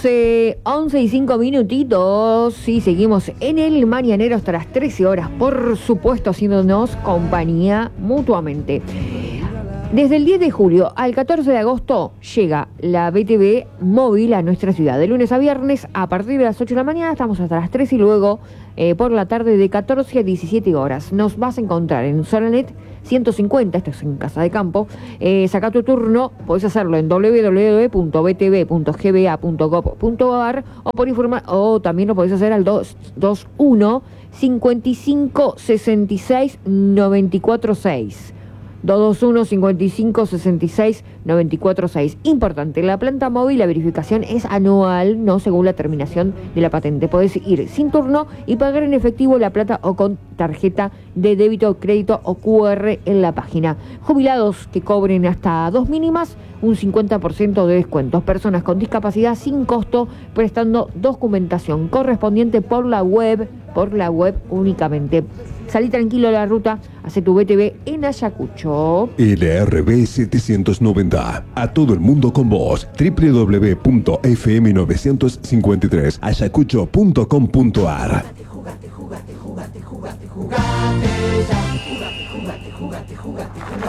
11 y 5 minutitos y seguimos en el mañanero hasta las 13 horas, por supuesto, haciéndonos compañía mutuamente. Desde el 10 de julio al 14 de agosto llega la BTV móvil a nuestra ciudad. De lunes a viernes a partir de las 8 de la mañana estamos hasta las 3 y luego por la tarde de 14 a 17 horas. Nos vas a encontrar en Solanet 150, esto es en Casa de Campo. Saca tu turno, podés hacerlo en www.btv.gba.gov.ar o también lo podés hacer al 221 55 66 94 6. 221-55-66-94-6. Importante, la planta móvil, la verificación es anual, no según la terminación de la patente. Podés ir sin turno y pagar en efectivo la plata o con tarjeta de débito, crédito o QR en la página. Jubilados que cobren hasta 2 mínimas, un 50% de descuentos. Personas con discapacidad sin costo, prestando documentación correspondiente por la web únicamente. Salí tranquilo a la ruta, hace tu BTV en Ayacucho. LRB 790, a todo el mundo con vos. www.fm953ayacucho.com.ar. Jugate.